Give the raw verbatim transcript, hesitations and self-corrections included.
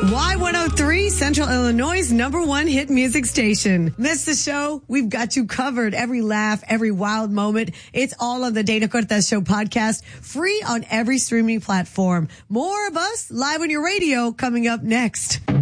Y one oh three, Central Illinois' number one hit music station. Miss the show? We've got you covered. Every laugh, every wild moment. It's all on the Dana Cortez Show podcast, free on every streaming platform. More of us live on your radio coming up next.